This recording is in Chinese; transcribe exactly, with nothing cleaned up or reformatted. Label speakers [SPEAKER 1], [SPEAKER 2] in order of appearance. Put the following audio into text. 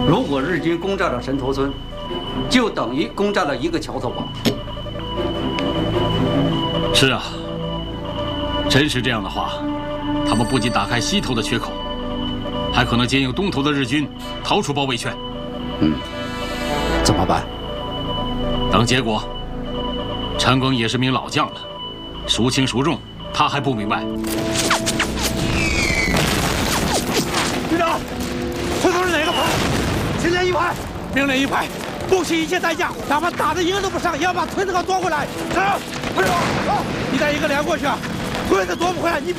[SPEAKER 1] 如果日军攻占了神头村，就等于攻占了一个桥头堡。
[SPEAKER 2] 是啊，真是这样的话，他们不仅打开西头的缺口，还可能接应东头的日军逃出包围圈。
[SPEAKER 1] 嗯，怎么办？
[SPEAKER 2] 等结果。陈赓也是名老将了，孰轻孰重，他还不明白。
[SPEAKER 3] 队长，村头是哪个排？青年一排。命令一排，不惜一切代价，哪怕打得一个都不上，也要把村子给夺回来。是，队长，你带一个连过去，村子夺不回来，你。